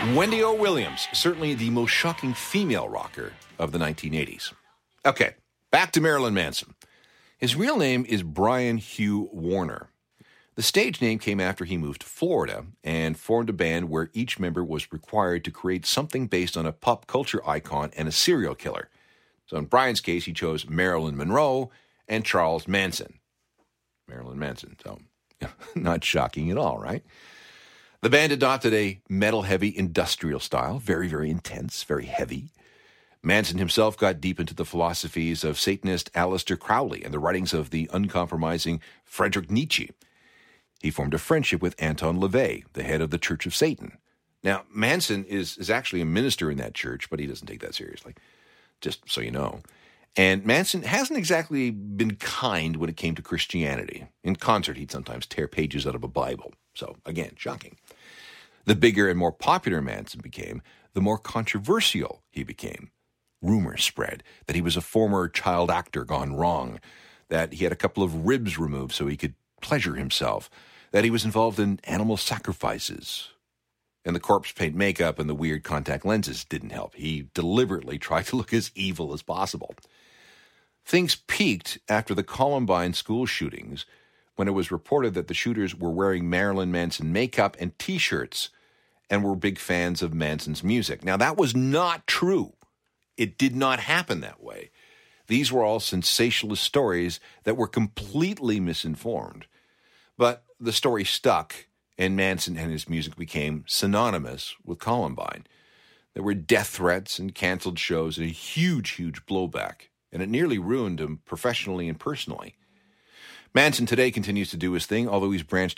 Wendy O. Williams, certainly the most shocking female rocker of the 1980s. Okay, back to Marilyn Manson. His real name is Brian Hugh Warner. The stage name came after he moved to Florida and formed a band where each member was required to create something based on a pop culture icon and a serial killer. So in Brian's case, he chose Marilyn Monroe and Charles Manson. Marilyn Manson, so not shocking at all, right? The band adopted a metal-heavy industrial style, very, very intense, very heavy. Manson himself got deep into the philosophies of Satanist Aleister Crowley and the writings of the uncompromising Friedrich Nietzsche. He formed a friendship with Anton LaVey, the head of the Church of Satan. Now, Manson is actually a minister in that church, but he doesn't take that seriously, just so you know. And Manson hasn't exactly been kind when it came to Christianity. In concert, he'd sometimes tear pages out of a Bible. So, again, shocking. The bigger and more popular Manson became, the more controversial he became. Rumors spread that he was a former child actor gone wrong, that he had a couple of ribs removed so he could pleasure himself, that he was involved in animal sacrifices. And the corpse paint makeup and the weird contact lenses didn't help. He deliberately tried to look as evil as possible. Things peaked after the Columbine school shootings, when it was reported that the shooters were wearing Marilyn Manson makeup and T-shirts and were big fans of Manson's music. Now, that was not true. It did not happen that way. These were all sensationalist stories that were completely misinformed. But the story stuck, and Manson and his music became synonymous with Columbine. There were death threats and canceled shows and a huge, huge blowback, and it nearly ruined him professionally and personally. Manson today continues to do his thing, although he's branched